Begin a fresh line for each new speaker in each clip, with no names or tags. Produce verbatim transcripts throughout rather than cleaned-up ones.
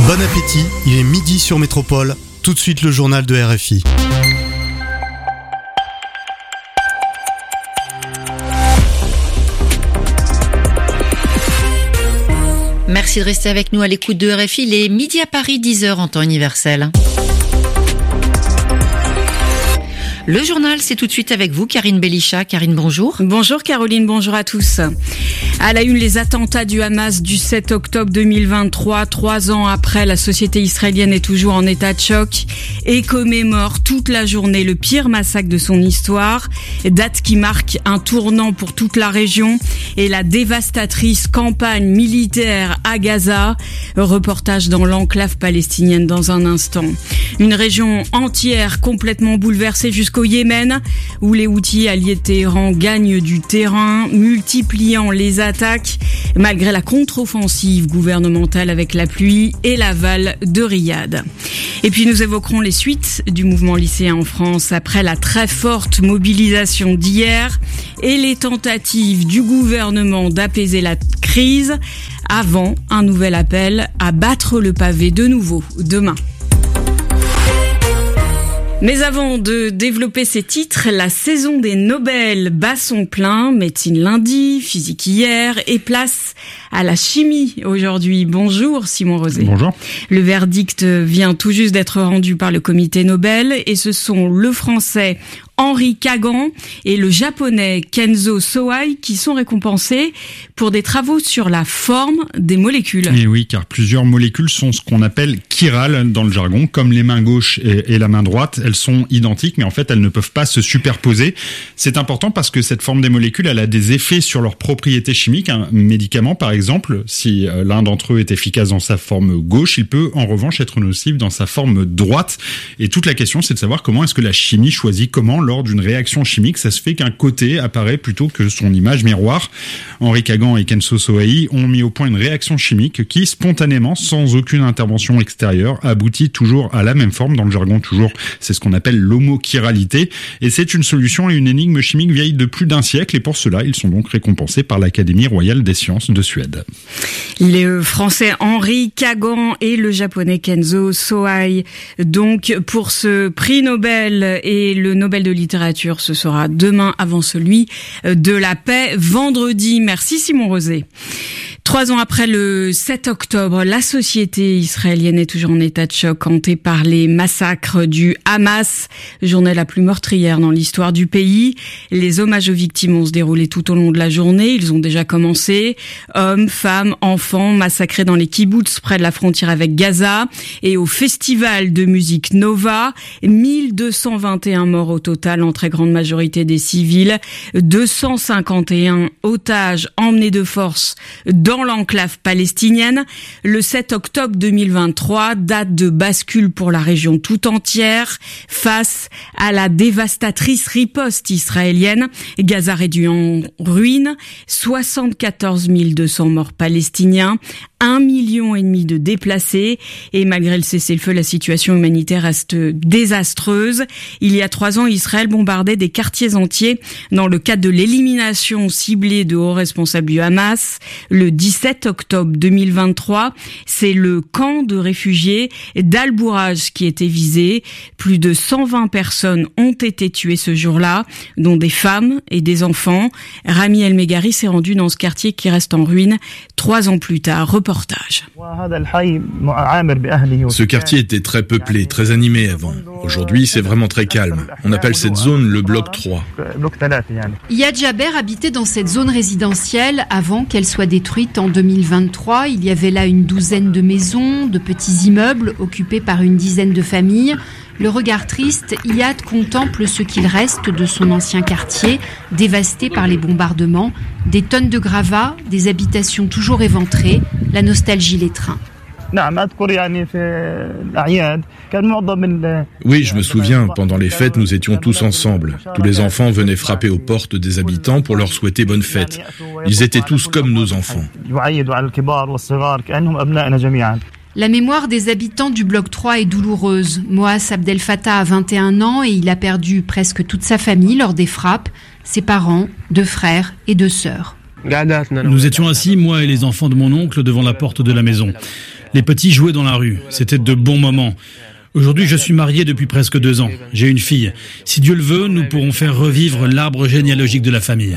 Bon appétit, il est midi sur Métropole. Tout de suite le journal de R F I.
Merci de rester avec nous à l'écoute de R F I. Il est midi à Paris, dix heures en temps universel. Le journal, c'est tout de suite avec vous, Karine Belisha. Karine, bonjour.
Bonjour Caroline, bonjour à tous. À la une, les attentats du Hamas du sept octobre deux mille vingt-trois, trois ans après, la société israélienne est toujours en état de choc et commémore toute la journée le pire massacre de son histoire. Date qui marque un tournant pour toute la région et la dévastatrice campagne militaire à Gaza. Reportage dans l'enclave palestinienne dans un instant. Une région entière complètement bouleversée jusqu'au Yémen, où les Houthis alliés de Téhéran gagnent du terrain, multipliant les attaques, malgré la contre-offensive gouvernementale avec la pluie et l'aval de Riyad. Et puis nous évoquerons les suites du mouvement lycéen en France après la très forte mobilisation d'hier et les tentatives du gouvernement d'apaiser la crise avant un nouvel appel à battre le pavé de nouveau demain. Mais avant de développer ces titres, la saison des Nobel bat son plein. Médecine lundi, physique hier et place à la chimie aujourd'hui. Bonjour Simon Rosé.
Bonjour.
Le verdict vient tout juste d'être rendu par le comité Nobel et ce sont le français Henri Kagan et le japonais Kenzo Sohei qui sont récompensés pour des travaux sur la forme des molécules.
Et oui, car plusieurs molécules sont ce qu'on appelle chirales dans le jargon, comme les mains gauche et, et la main droite. Elles sont identiques, mais en fait, elles ne peuvent pas se superposer. C'est important parce que cette forme des molécules, elle a des effets sur leurs propriétés chimiques. Un médicament, par exemple, si l'un d'entre eux est efficace dans sa forme gauche, il peut en revanche être nocif dans sa forme droite. Et toute la question, c'est de savoir comment est-ce que la chimie choisit comment lors d'une réaction chimique, ça se fait qu'un côté apparaît plutôt que son image miroir. Henri Kagan et Kenzo Sohei ont mis au point une réaction chimique qui, spontanément, sans aucune intervention extérieure, aboutit toujours à la même forme. Dans le jargon, toujours, c'est ce qu'on appelle l'homochiralité. Et c'est une solution à une énigme chimique vieille de plus d'un siècle. Et pour cela, ils sont donc récompensés par l'Académie royale des sciences de Suède.
Le français Henri Kagan et le japonais Kenzo Sohei. Donc, pour ce prix Nobel et le Nobel de littérature, ce sera demain avant celui de la paix, vendredi. Merci Simon Rosé. Trois ans après le sept octobre, la société israélienne est toujours en état de choc, hantée par les massacres du Hamas, journée la plus meurtrière dans l'histoire du pays. Les hommages aux victimes ont se déroulé tout au long de la journée. Ils ont déjà commencé. Hommes, femmes, enfants massacrés dans les kibboutz près de la frontière avec Gaza et au festival de musique Nova. mille deux cent vingt et un morts au total, en très grande majorité des civils. deux cent cinquante et un otages emmenés de force dans l'enclave palestinienne. Le sept octobre deux mille vingt-trois, date de bascule pour la région tout entière face à la dévastatrice riposte israélienne. Gaza réduit en ruine, soixante-quatorze mille deux cents morts palestiniens, un million et demi de déplacés et malgré le cessez-le-feu, la situation humanitaire reste désastreuse. Il y a trois ans, Israël bombardait des quartiers entiers dans le cadre de l'élimination ciblée de hauts responsables du Hamas. Le dix-sept octobre deux mille vingt-trois, c'est le camp de réfugiés d'Al-Bouraj qui était visé. Plus de cent vingt personnes ont été tuées ce jour-là, dont des femmes et des enfants. Rami El-Megari s'est rendu dans ce quartier qui reste en ruine trois ans plus tard. Reportage.
Ce quartier était très peuplé, très animé avant. Aujourd'hui, c'est vraiment très calme. On appelle cette zone le bloc trois.
Yad Jaber habitait dans cette zone résidentielle avant qu'elle soit détruite en deux mille vingt-trois. Il y avait là une douzaine de maisons, de petits immeubles occupés par une dizaine de familles. Le regard triste, Yad contemple ce qu'il reste de son ancien quartier, dévasté par les bombardements, des tonnes de gravats, des habitations toujours éventrées, la nostalgie l'étreint.
Oui, je me souviens, pendant les fêtes, nous étions tous ensemble. Tous les enfants venaient frapper aux portes des habitants pour leur souhaiter bonne fête. Ils étaient tous comme nos enfants.
La mémoire des habitants du bloc trois est douloureuse. Moaz Abdel Fattah a vingt et un ans et il a perdu presque toute sa famille lors des frappes, ses parents, deux frères et deux sœurs.
Nous étions assis, moi et les enfants de mon oncle, devant la porte de la maison. Les petits jouaient dans la rue. C'était de bons moments. Aujourd'hui, je suis marié depuis presque deux ans. J'ai une fille. Si Dieu le veut, nous pourrons faire revivre l'arbre généalogique de la famille.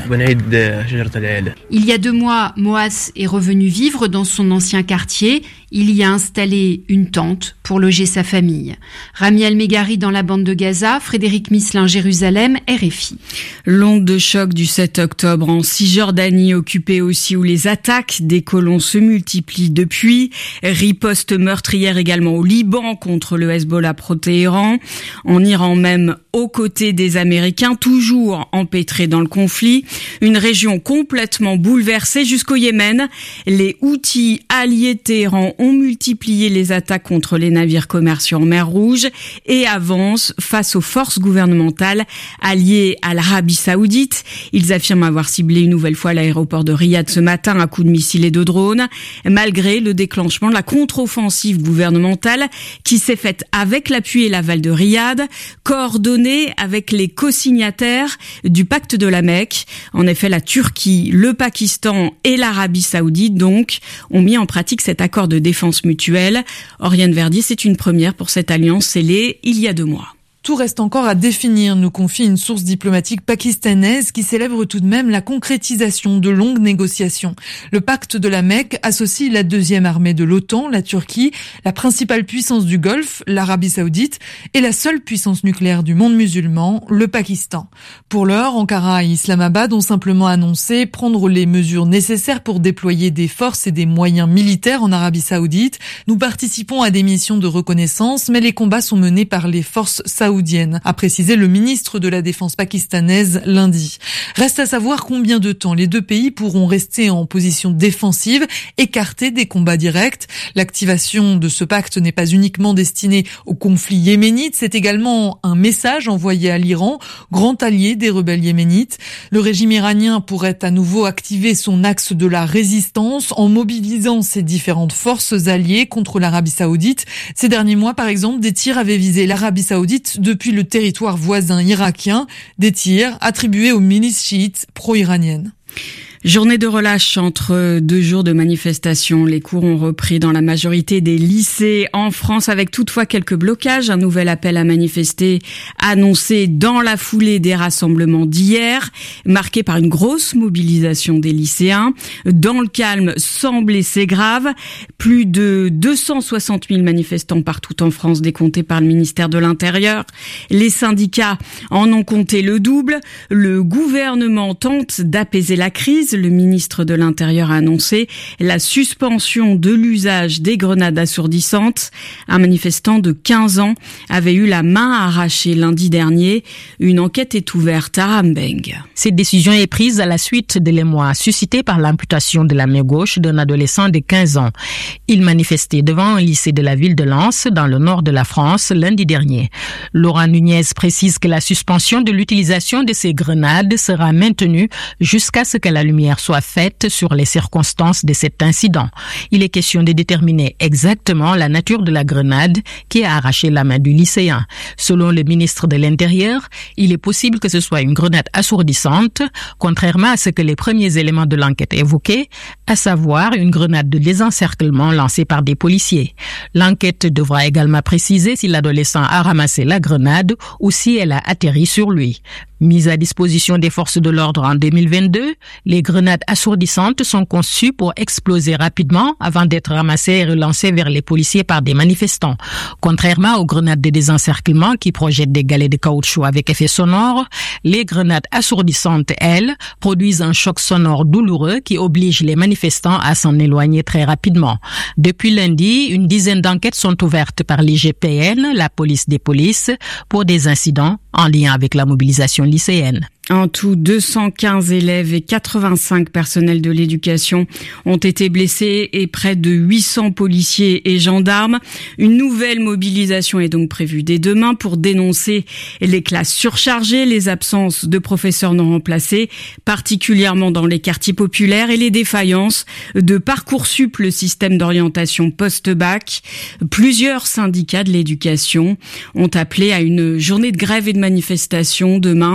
Il y a deux mois, Moas est revenu vivre dans son ancien quartier. Il y a installé une tente pour loger sa famille. Rami El-Megari dans la bande de Gaza, Frédéric Misselin, Jérusalem, R F I.
L'onde de choc du sept octobre en Cisjordanie, occupée aussi, où les attaques des colons se multiplient depuis. Riposte meurtrière également au Liban contre le Hezbollah pro-Téhéran. En Iran même, aux côtés des Américains, toujours empêtrés dans le conflit. Une région complètement bouleversée jusqu'au Yémen. Les Houthis alliés de Téhéran ont multiplié les attaques contre les navires commerciaux en mer Rouge et avancent face aux forces gouvernementales alliées à l'Arabie Saoudite. Ils affirment avoir ciblé une nouvelle fois l'aéroport de Riyad ce matin à coups de missiles et de drones, malgré le déclenchement de la contre-offensive gouvernementale qui s'est faite avec l'appui et l'aval de Riyad, coordonnée avec les co-signataires du pacte de la Mecque. En effet, la Turquie, le Pakistan et l'Arabie Saoudite, donc, ont mis en pratique cet accord de défense mutuelle. Oriane Verdier, c'est une première pour cette alliance scellée il y a deux mois.
Tout reste encore à définir, nous confie une source diplomatique pakistanaise qui célèbre tout de même la concrétisation de longues négociations. Le pacte de la Mecque associe la deuxième armée de l'OTAN, la Turquie, la principale puissance du Golfe, l'Arabie Saoudite, et la seule puissance nucléaire du monde musulman, le Pakistan. Pour l'heure, Ankara et Islamabad ont simplement annoncé prendre les mesures nécessaires pour déployer des forces et des moyens militaires en Arabie Saoudite. Nous participons à des missions de reconnaissance, mais les combats sont menés par les forces saoudiennes, a précisé le ministre de la Défense pakistanaise lundi. Reste à savoir combien de temps les deux pays pourront rester en position défensive, écartés des combats directs. L'activation de ce pacte n'est pas uniquement destinée au conflit yéménite, c'est également un message envoyé à l'Iran, grand allié des rebelles yéménites. Le régime iranien pourrait à nouveau activer son axe de la résistance en mobilisant ses différentes forces alliées contre l'Arabie Saoudite. Ces derniers mois, par exemple, des tirs avaient visé l'Arabie Saoudite depuis le territoire voisin irakien, des tirs attribués aux milices chiites pro-iraniennes.
Journée de relâche entre deux jours de manifestations. Les cours ont repris dans la majorité des lycées en France avec toutefois quelques blocages. Un nouvel appel à manifester annoncé dans la foulée des rassemblements d'hier, marqué par une grosse mobilisation des lycéens. Dans le calme, sans blessés graves. Plus de deux cent soixante mille manifestants partout en France décomptés par le ministère de l'Intérieur. Les syndicats en ont compté le double. Le gouvernement tente d'apaiser la crise. Le ministre de l'Intérieur a annoncé la suspension de l'usage des grenades assourdissantes. Un manifestant de quinze ans avait eu la main arrachée lundi dernier. Une enquête est ouverte à Rambeng.
Cette décision est prise à la suite de l'émoi suscité par l'amputation de la main gauche d'un adolescent de quinze ans. Il manifestait devant un lycée de la ville de Lens, dans le nord de la France, lundi dernier. Laurent Nunez précise que la suspension de l'utilisation de ces grenades sera maintenue jusqu'à ce que la lumière soit faite sur les circonstances de cet incident. Il est question de déterminer exactement la nature de la grenade qui a arraché la main du lycéen. Selon le ministre de l'Intérieur, il est possible que ce soit une grenade assourdissante, contrairement à ce que les premiers éléments de l'enquête évoquaient, à savoir une grenade de désencerclement lancée par des policiers. L'enquête devra également préciser si l'adolescent a ramassé la grenade ou si elle a atterri sur lui. Mise à disposition des forces de l'ordre en deux mille vingt-deux, les grenades assourdissantes sont conçues pour exploser rapidement avant d'être ramassées et relancées vers les policiers par des manifestants. Contrairement aux grenades de désencerclement qui projettent des galets de caoutchouc avec effet sonore, les grenades assourdissantes, elles, produisent un choc sonore douloureux qui oblige les manifestants à s'en éloigner très rapidement. Depuis lundi, une dizaine d'enquêtes sont ouvertes par l'I G P N, la police des polices, pour des incidents en lien avec la mobilisation lycéenne.
En tout, deux cent quinze élèves et quatre-vingt-cinq personnels de l'éducation ont été blessés et près de huit cents policiers et gendarmes. Une nouvelle mobilisation est donc prévue dès demain pour dénoncer les classes surchargées, les absences de professeurs non remplacés, particulièrement dans les quartiers populaires, et les défaillances de Parcoursup, le système d'orientation post-bac. Plusieurs syndicats de l'éducation ont appelé à une journée de grève et de manifestation demain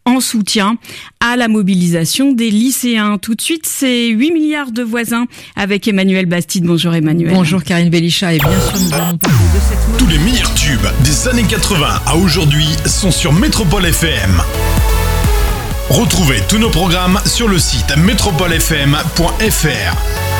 en soutien à la mobilisation des lycéens. Tout de suite, c'est huit milliards de voisins avec Emmanuel Bastide. Bonjour Emmanuel.
Bonjour Karine Belichat et bien sûr nous allons parler de cette...
Tous les meilleurs tubes des années quatre-vingts à aujourd'hui sont sur Métropole F M. Retrouvez tous nos programmes sur le site métropole f m point f r.